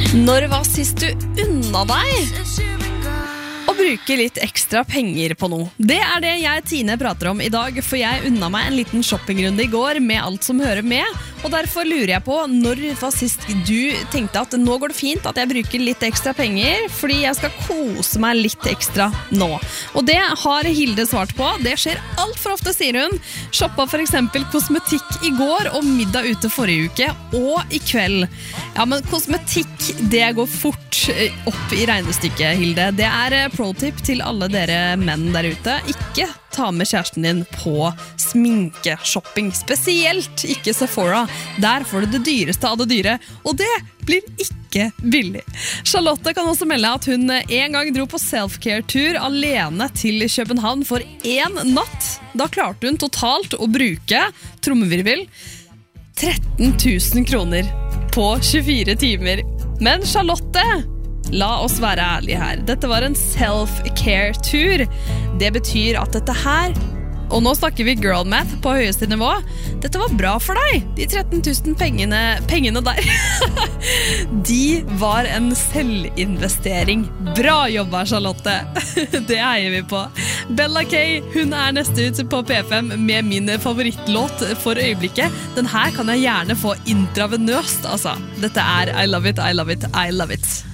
Når var sist du unna deg å bruke litt ekstra penger på noe? Det det jeg Tine prater om i dag, for jeg unna meg en liten shoppingrunde i går med alt som hører med, og derfor lurer jeg på når var sist du tenkte at nå går det fint at jeg bruker litt ekstra penger, fordi jeg skal kose meg litt ekstra nå. Og det har Hilde svart på. Det skjer alt for ofte, sier hun. Shoppa for eksempel kosmetikk i går og middag ute forrige uke og i kveld. Ja, men kosmetikk, det går fort opp i regnestykket, Hilde. Det pro-tip til alle dere menn der ute. Ikke ta med kjæresten din på sminkeshopping. Spesielt ikke Sephora. Der får du det dyreste av det dyre, og det blir ikke billig. Charlotte kan også melde at hun en gang dro på self-care-tur alene til København for en natt. Da klarte hun totalt å bruke, trommevirvel, 13 000 kroner på 24 timer. Men Charlotte, la oss være ærlige her. Dette var en self-care-tur. Det betyr at dette her, og nå snakker vi girl math på høyeste nivå, dette var bra for deg. De 13 000 pengene der, de var en selvinvestering. Bra jobba, Charlotte. Det heier vi på. Bella K, hun neste ut på P5 med min favorittlåt for øyeblikket. Den her kan jeg gjerne få intravenøst, altså. Dette I love it, I love it, I love it.